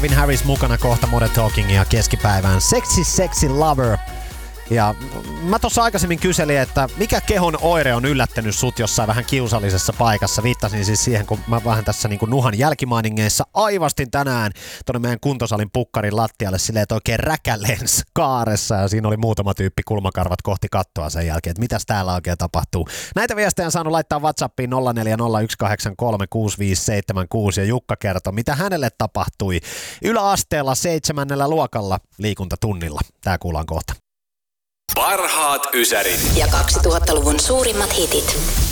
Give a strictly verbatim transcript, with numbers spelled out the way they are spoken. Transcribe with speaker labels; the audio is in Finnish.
Speaker 1: Calvin Harris mukana kohta Modern Talkingia keskipäivään. Sexy Sexy Lover. Ja mä tuossa aikaisemmin kyselin, että mikä kehon oire on yllättänyt sut jossain vähän kiusallisessa paikassa. Viittasin siis siihen, kun mä vähän tässä niin kuin nuhan jälkimainingeissa aivastin tänään tuonne meidän kuntosalin pukkarin lattialle silleen, että oikein räkälens kaaressa. Ja siinä oli muutama tyyppi kulmakarvat kohti kattoa sen jälkeen, että mitäs täällä oikein tapahtuu. Näitä viestejä on saanut laittaa WhatsAppiin nolla neljä nolla yksi kahdeksan kolme kuusi viisi seitsemän kuusi ja Jukka kertoi, mitä hänelle tapahtui yläasteella seitsemännellä luokalla liikuntatunnilla. Tää kuullaan kohta.
Speaker 2: Parhaat ysärit
Speaker 3: ja kaksituhattaluvun suurimmat hitit.